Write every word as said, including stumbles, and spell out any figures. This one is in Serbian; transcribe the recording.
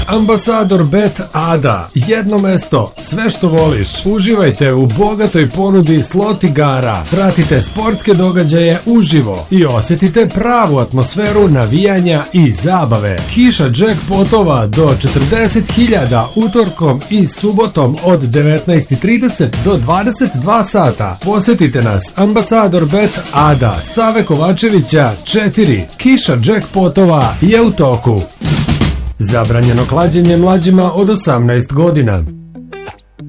Ambasador Bet Ada. Jedno mesto, sve što voliš. Uživajte u bogatoj ponudi slot igara. Pratite sportske događaje uživo i osjetite pravu atmosferu navijanja i zabave. Kiša jackpotova do četrdeset hiljada utorkom i subotom od devetnaest i trideset do dvadeset dva sata. Posjetite nas, Ambasador Bet Ada, Save Kovačevića četiri. Kiša jackpotova je u toku. Zabranjeno klađenje mlađima od osamnaest godina.